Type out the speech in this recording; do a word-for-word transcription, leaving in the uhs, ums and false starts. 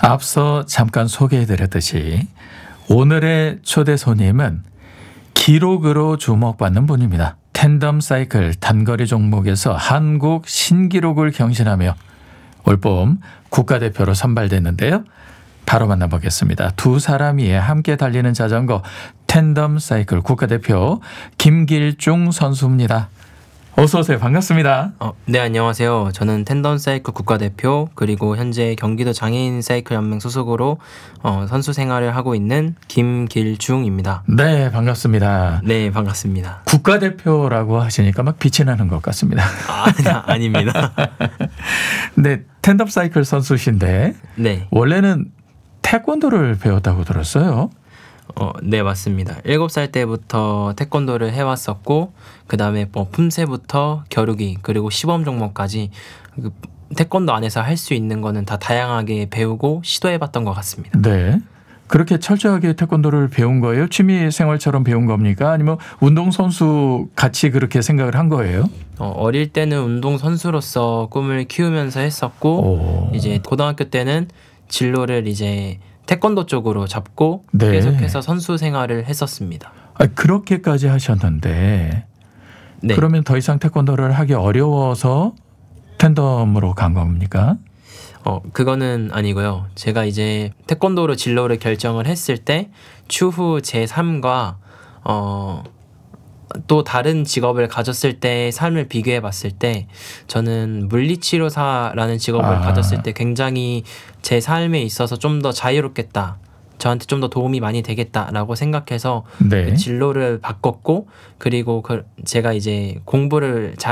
앞서 잠깐 소개해드렸듯이 오늘의 초대 손님은 기록으로 주목받는 분입니다. 텐덤 사이클 단거리 종목에서 한국 신기록을 경신하며 올봄 국가대표로 선발됐는데요. 바로 만나보겠습니다. 두 사람이 함께 달리는 자전거 텐덤 사이클 국가대표 김길중 선수입니다. 어서 오세요. 반갑습니다. 어, 네, 안녕하세요. 저는 텐덤 사이클 국가대표 그리고 현재 경기도 장애인 사이클 연맹 소속으로 어, 선수 생활을 하고 있는 김길중입니다. 네, 반갑습니다. 네, 반갑습니다. 국가대표라고 하시니까 막 빛이 나는 것 같습니다. 아, 아닙니다. 네, 텐덤 사이클 선수신데 네, 원래는 태권도를 배웠다고 들었어요. 어, 네, 맞습니다. 일곱 살 때부터 태권도를 해왔었고 그 다음에 뭐 품새부터 겨루기 그리고 시범 종목까지 그 태권도 안에서 할 수 있는 거는 다 다양하게 배우고 시도해봤던 것 같습니다. 네. 그렇게 철저하게 태권도를 배운 거예요? 취미 생활처럼 배운 겁니까? 아니면 운동선수 같이 그렇게 생각을 한 거예요? 어, 어릴 때는 운동선수로서 꿈을 키우면서 했었고 오. 이제 고등학교 때는 진로를 이제 태권도 쪽으로 잡고 네. 계속해서 선수 생활을 했었습니다. 아, 그렇게까지 하셨는데 네. 그러면 더 이상 태권도를 하기 어려워서 텐덤으로 간 겁니까? 어, 그거는 아니고요. 제가 이제 태권도로 진로를 결정을 했을 때 추후 제삼과 어, 또 다른 직업을 가졌을 때의 삶을 비교해 봤을 때 저는 물리치료사라는 직업을 아. 가졌을 때 굉장히 제 삶에 있어서 좀 더 자유롭겠다. 저한테 좀 더 도움이 많이 되겠다라고 생각해서 네. 그 진로를 바꿨고 그리고 그 제가 이제 공부를 잘